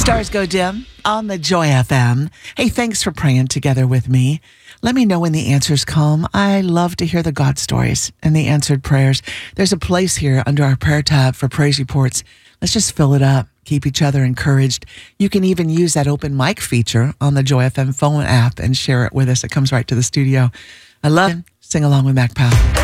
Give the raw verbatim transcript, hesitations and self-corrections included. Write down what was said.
Stars Go Dim on the Joy F M. Hey, thanks for praying together with me. Let me know when the answers come. I love to hear the God stories and the answered prayers. There's a place here under our prayer tab for praise reports. Let's just fill it up. Keep each other encouraged. You can even use that open mic feature on the Joy F M phone app and share it with us. It comes right to the studio. I love it. Sing along with Mac Powell.